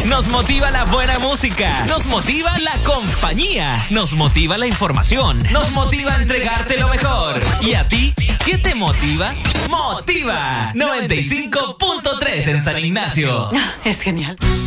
Nos motiva la buena música. Nos motiva la compañía. Nos motiva la información. Nos motiva a entregarte lo mejor. ¿Y a ti? ¿Qué te motiva? ¡Motiva! 95.3 en San Ignacio. Es genial.